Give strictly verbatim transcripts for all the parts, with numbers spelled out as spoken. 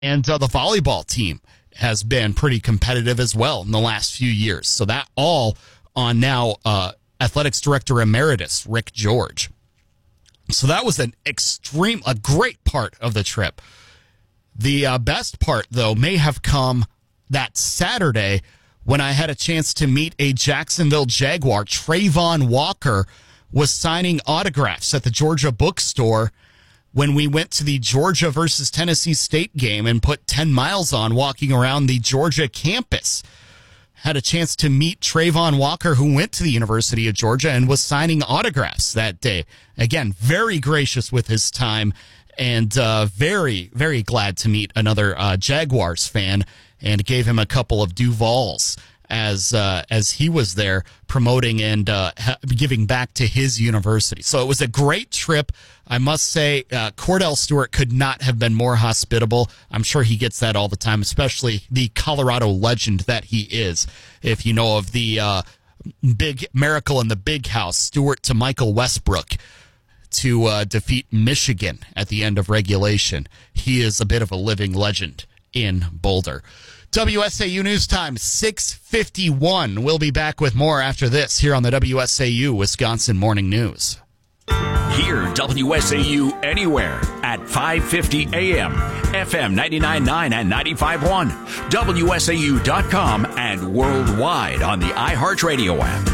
And uh, the volleyball team has been pretty competitive as well in the last few years. So that all on now uh, Athletics Director Emeritus Rick George. So that was an extreme, a great part of the trip. The uh, best part, though, may have come that Saturday when I had a chance to meet a Jacksonville Jaguar. Trayvon Walker was signing autographs at the Georgia bookstore when we went to the Georgia versus Tennessee State game and put ten miles on walking around the Georgia campus. Had a chance to meet Trayvon Walker, who went to the University of Georgia and was signing autographs that day. Again, very gracious with his time, and uh, very, very glad to meet another uh, Jaguars fan, and gave him a couple of Duvals as uh, as he was there promoting and uh, ha- giving back to his university. So it was a great trip. I must say, uh, Cordell Stewart could not have been more hospitable. I'm sure he gets that all the time, especially the Colorado legend that he is. If you know of the uh, big miracle in the big house, Stewart to Michael Westbrook to uh, defeat Michigan at the end of regulation. He is a bit of a living legend in Boulder. W S A U News Time, six fifty-one. We'll be back with more after this here on the W S A U Wisconsin Morning News. Hear W S A U anywhere at five fifty A M, F M ninety-nine point nine and ninety-five point one, W S A U dot com, and worldwide on the iHeartRadio app.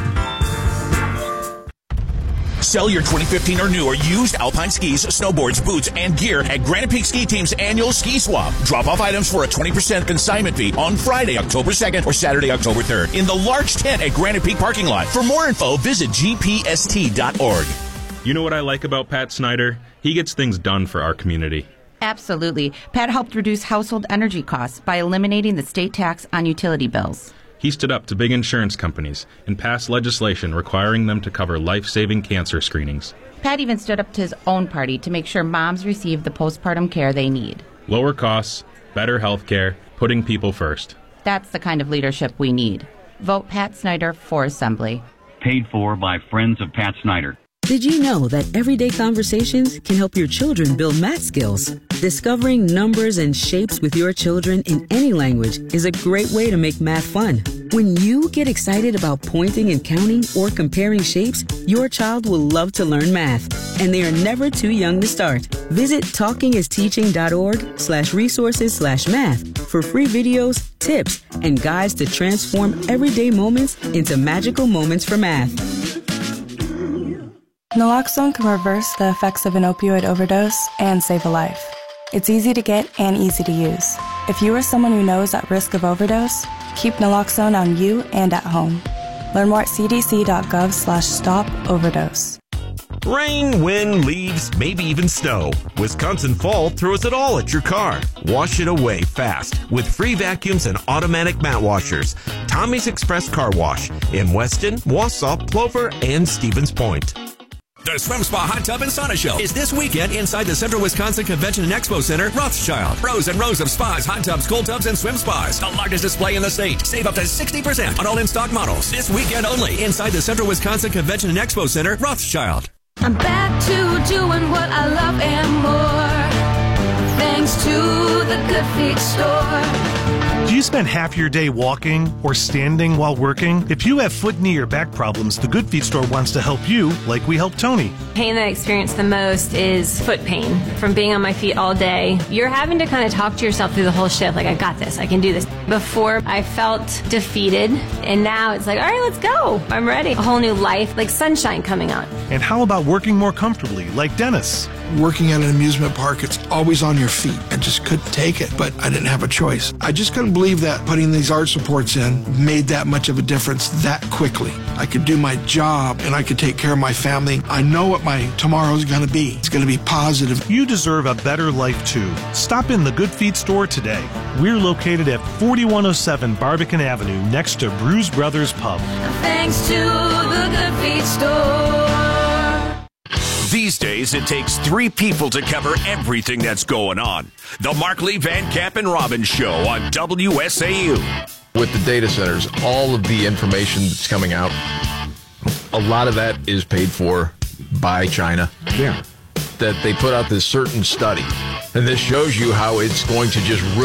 Sell your twenty fifteen or newer used Alpine skis, snowboards, boots, and gear at Granite Peak Ski Team's annual ski swap. Drop off items for a twenty percent consignment fee on Friday, October second or Saturday, October third in the large tent at Granite Peak parking lot. For more info, visit G P S T dot org. You know what I like about Pat Snyder? He gets things done for our community. Absolutely. Pat helped reduce household energy costs by eliminating the state tax on utility bills. He stood up to big insurance companies and passed legislation requiring them to cover life-saving cancer screenings. Pat even stood up to his own party to make sure moms receive the postpartum care they need. Lower costs, better health care, putting people first. That's the kind of leadership we need. Vote Pat Snyder for Assembly. Paid for by Friends of Pat Snyder. Did you know that everyday conversations can help your children build math skills? Discovering numbers and shapes with your children in any language is a great way to make math fun. When you get excited about pointing and counting or comparing shapes, your child will love to learn math, and they are never too young to start. Visit talkingisteaching.org slash resources slash math for free videos, tips, and guides to transform everyday moments into magical moments for math. Naloxone can reverse the effects of an opioid overdose and save a life. It's easy to get and easy to use. If you or someone you know is at risk of overdose, keep naloxone on you and at home. Learn more at cdc.gov slash stop overdose. Rain, wind, leaves, maybe even snow. Wisconsin Fall throws it all at your car. Wash it away fast with free vacuums and automatic mat washers. Tommy's Express Car Wash in Weston, Wausau, Plover, and Stevens Point. The Swim Spa Hot Tub and Sauna Show is this weekend inside the Central Wisconsin Convention and Expo Center, Rothschild. Rows and rows of spas, hot tubs, cold tubs, and swim spas. The largest display in the state. Save up to sixty percent on all in-stock models. This weekend only inside the Central Wisconsin Convention and Expo Center, Rothschild. I'm back to doing what I love and more, thanks to the Good Feet store. Do you spend half your day walking or standing while working? If you have foot, knee, or back problems, the Good Feet store wants to help you like we helped Tony. Pain that I experience the most is foot pain from being on my feet all day. You're having to kind of talk to yourself through the whole shift, like, I got this, I can do this. Before, I felt defeated, and now it's like, all right, let's go. I'm ready. A whole new life, like sunshine coming out. And how about working more comfortably, like Dennis? Working at an amusement park, it's always on your feet. I just couldn't take it, but I didn't have a choice. I just couldn't believe that putting these arch supports in made that much of a difference that quickly. I could do my job and I could take care of my family. I know what my tomorrow's going to be. It's going to be positive. You deserve a better life too. Stop in the Good Feet store today. We're located at forty-one oh seven Barbican Avenue next to Bruise Brothers Pub. Thanks to the Good Feet store. These days, it takes three people to cover everything that's going on. The Mark Lee Van Camp and Robbins Show on W S A U. With the data centers, all of the information that's coming out, a lot of that is paid for by China. Yeah. That they put out this certain study And this shows you how it's going to just ruin